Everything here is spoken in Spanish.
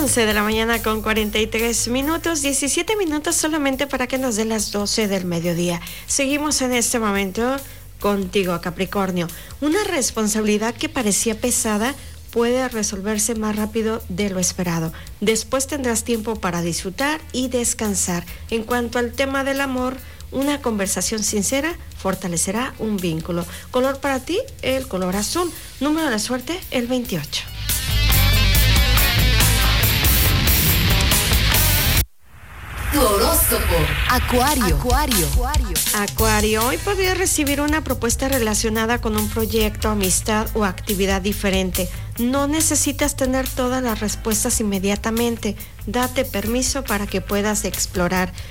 11 de la mañana con 43 minutos, 17 minutos solamente para que nos dé las 12 del mediodía. Seguimos en este momento contigo, Capricornio. Una responsabilidad que parecía pesada puede resolverse más rápido de lo esperado. Después tendrás tiempo para disfrutar y descansar. En cuanto al tema del amor, una conversación sincera fortalecerá un vínculo. Color para ti, el color azul. Número de la suerte, el 28. Tu horóscopo. Acuario, hoy podrías recibir una propuesta relacionada con un proyecto, amistad o actividad diferente. No necesitas tener todas las respuestas inmediatamente. Date permiso para que puedas explorar.